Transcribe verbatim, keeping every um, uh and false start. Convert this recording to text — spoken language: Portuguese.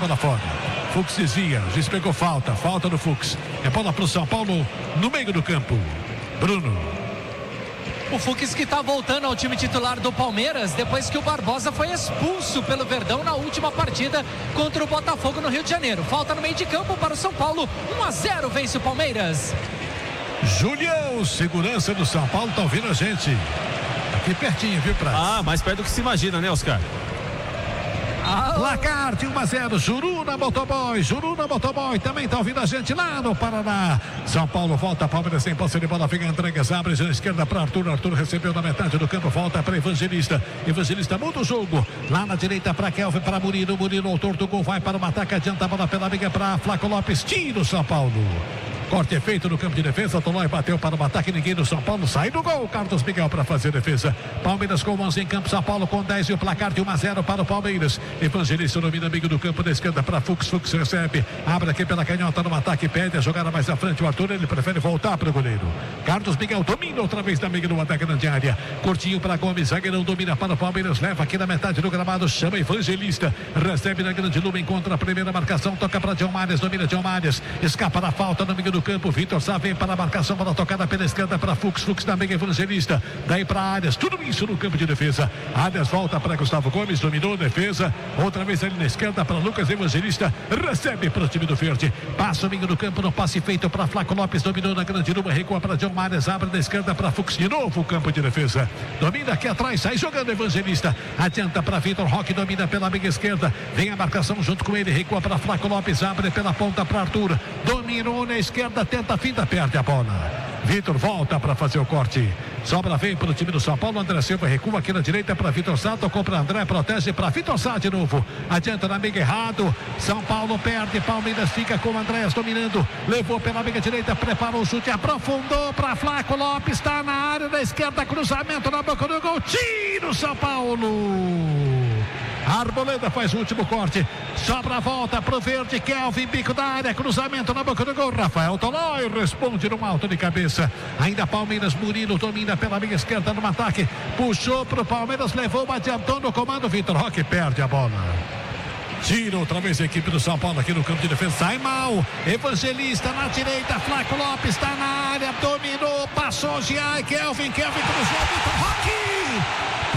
bola fora. Fux desvia, o juiz pegou falta, falta do Fux. É bola pro São Paulo no meio do campo. Bruno. O Fux que está voltando ao time titular do Palmeiras depois que o Barbosa foi expulso pelo Verdão na última partida contra o Botafogo no Rio de Janeiro. Falta no meio de campo para o São Paulo. um a zero vence o Palmeiras. Julião, segurança do São Paulo, tá ouvindo a gente? Aqui pertinho, viu, Praça? Ah, mais perto do que se imagina, né, Oscar? Placar de um a zero, Juruna Motoboy, Juruna Motoboy também tá ouvindo a gente lá no Paraná. São Paulo volta, Palmeiras sem posse de bola, fica entregas, abre na esquerda para Arthur, Arthur recebeu na metade do campo, volta para Evangelista, Evangelista muda o jogo, lá na direita para Kelvin, para Murilo, Murilo, autor do gol, vai para o ataque, adianta a bola pela amiga para Flaco Lopes, tira o São Paulo. Corte feito no campo de defesa, Tolói bateu para o ataque, ninguém do São Paulo, sai do gol, Carlos Miguel para fazer defesa. Palmeiras com onze em campo, São Paulo com dez e o placar de um a zero para o Palmeiras. Evangelista domina amigo do campo da esquerda para Fux, Fux recebe, abre aqui pela canhota no ataque, pede a jogada mais à frente, o Arthur, ele prefere voltar para o goleiro. Carlos Miguel domina outra vez da amiga do ataque grande área, curtinho para Gomes, zagueirão domina para o Palmeiras, leva aqui na metade do gramado, chama Evangelista, recebe na grande luva, encontra a primeira marcação, toca para Diomares, domina Diomares, escapa da falta no meio do campo, Vitor Sá vem para a marcação, bola tocada pela esquerda para Fux, Fux da amiga Evangelista, daí para Arias, tudo isso no campo de defesa. Arias volta para Gustavo Gomes, dominou a defesa, outra vez ali na esquerda para Lucas Evangelista, recebe para o time do Verde, passa o meio do campo no passe feito para Flaco Lopes, dominou na grande luva, recua para John Marias, abre da esquerda para Fux, de novo o campo de defesa, domina aqui atrás, sai jogando Evangelista, adianta para Vitor Roque, domina pela amiga esquerda, vem a marcação junto com ele, recua para Flaco Lopes, abre pela ponta para Arthur, dominou na esquerda, tenta a finta, perde a bola. Vitor volta para fazer o corte. Sobra vem para o time do São Paulo. André Silva recua aqui na direita para Vitor Sá. Tocou para André, protege para Vitor Sá de novo. Adianta na amiga errado. São Paulo perde. Palmeiras fica com o Andréas dominando. Levou pela amiga direita, preparou o chute, aprofundou para Flaco Lopes. Está na área da esquerda. Cruzamento na boca do gol. Tiro São Paulo. Arboleda faz o último corte. Sobra a volta pro Verde. Kelvin, bico da área. Cruzamento na boca do gol. Rafael Tolói responde no alto de cabeça. Ainda Palmeiras. Murilo domina pela meia esquerda no ataque. Puxou pro Palmeiras. Levou, adiantou no comando. Vitor Roque perde a bola. Tira outra vez a equipe do São Paulo aqui no campo de defesa. Sai mal. Evangelista na direita. Flaco Lopes está na área. Dominou. Passou. Giai. Kelvin. Kelvin cruzou. Vitor Roque.